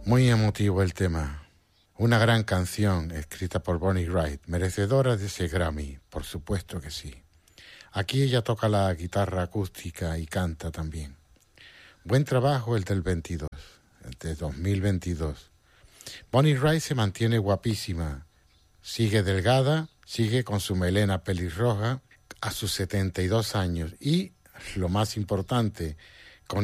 Muy emotivo el tema. Una gran canción escrita por Bonnie Wright, merecedora de ese Grammy, por supuesto que sí. Aquí ella toca la guitarra acústica y canta también. Buen trabajo el del 22, el de 2022. Bonnie Wright se mantiene guapísima, sigue delgada, sigue con su melena pelirroja a sus 72 años y, lo más importante,